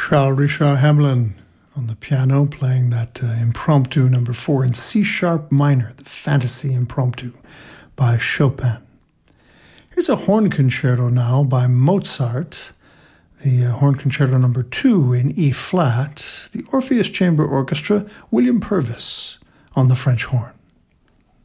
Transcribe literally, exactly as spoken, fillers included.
Charles Richard Hamelin on the piano playing that uh, impromptu number four in C-sharp minor, the Fantasy Impromptu by Chopin. Here's a horn concerto now by Mozart, the uh, horn concerto number two in E-flat, the Orpheus Chamber Orchestra, William Purvis on the French horn.